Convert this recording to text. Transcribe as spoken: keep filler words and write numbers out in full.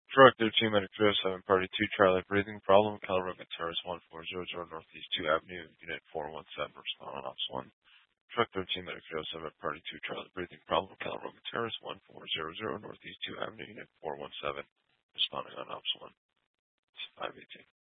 Truck thirteen Medic zero seven Party two Charlie breathing problem. California Terrace one four zero zero Northeast two Avenue Unit four one seven respond on Ops one. Truck thirteen Medic zero seven Party two Charlie breathing problem. California Terrace one four zero zero Northeast two Avenue Unit four one seven responding on Ops one. five eighteen.